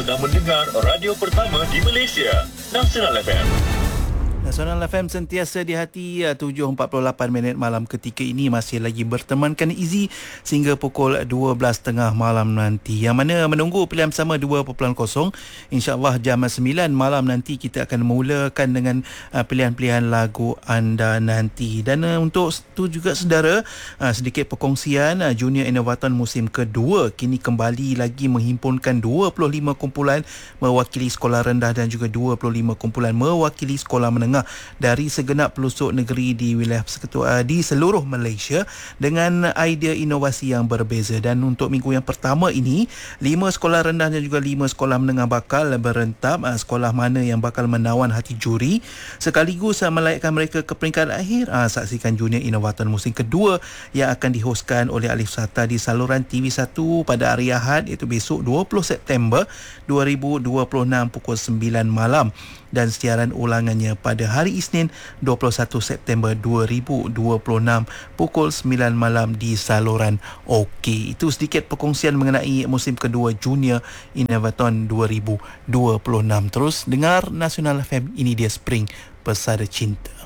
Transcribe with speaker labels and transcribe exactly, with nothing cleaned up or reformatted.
Speaker 1: Sedang mendengar radio pertama di Malaysia, Nasional F M.
Speaker 2: Nasional F M sentiasa di hati. Tujuh empat puluh lapan minit malam ketika ini masih lagi bertemankan Izzy sehingga pukul dua belas tiga puluh malam nanti, yang mana menunggu pilihan bersama dua titik kosong. InsyaAllah jam sembilan malam nanti kita akan memulakan dengan uh, pilihan-pilihan lagu anda nanti. Dan uh, untuk itu juga saudara, uh, sedikit perkongsian, uh, Junior Innovaton musim kedua kini kembali lagi menghimpunkan dua puluh lima kumpulan mewakili sekolah rendah dan juga dua puluh lima kumpulan mewakili sekolah menengah dari segenap pelosok negeri di wilayah persekutuan di seluruh Malaysia dengan idea inovasi yang berbeza. Dan untuk minggu yang pertama ini, lima sekolah rendah dan juga lima sekolah menengah bakal berentap sekolah mana yang bakal menawan hati juri sekaligus melayakkan mereka ke peringkat akhir. Saksikan Junior Innovator musim kedua yang akan dihoskan oleh Alif Sata di saluran T V satu pada hari Ahad, iaitu besok dua puluh September dua ribu dua puluh enam pukul sembilan malam, dan siaran ulangannya pada hari Isnin dua puluh satu September dua ribu dua puluh enam pukul sembilan malam di saluran OK. Itu sedikit perkongsian mengenai musim kedua Junior Innovaton dua ribu dua puluh enam. Terus dengar Nasional F M, ini dia Spring Pesada Cinta.